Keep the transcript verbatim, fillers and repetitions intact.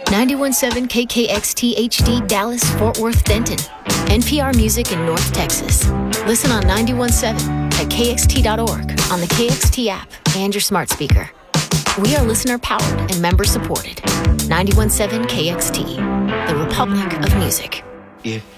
ninety-one point seven K K X T H D Dallas, Fort Worth, Denton. N P R Music in North Texas. Listen on ninety-one point seven at K X T dot org, on the K X T app, and your smart speaker. We are listener-powered and member-supported. ninety-one point seven K X T, the Republic of Music. If